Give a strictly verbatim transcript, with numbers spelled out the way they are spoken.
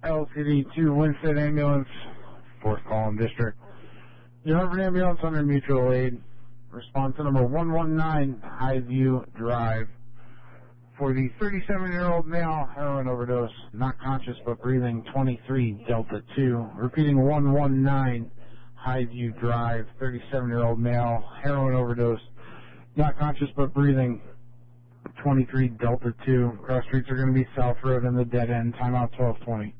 L C D to Winston Ambulance, fourth Column District. The Harvard Ambulance under mutual aid. Response to number one one nine, Highview Drive. For the thirty-seven-year-old male, heroin overdose, not conscious but breathing, twenty-three Delta two. Repeating, one one nine, Highview Drive, thirty-seven-year-old male, heroin overdose, not conscious but breathing, twenty-three Delta two. Cross streets are going to be South Road and the dead end. Timeout twelve twenty.